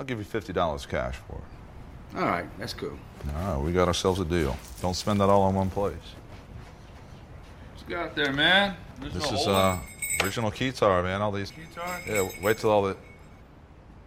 I'll give you $50 cash for it. All right, that's cool. All right, we got ourselves a deal. Don't spend that all in one place. What's got there, man? This is original keytar, man. All these. Guitar? Yeah, wait till all the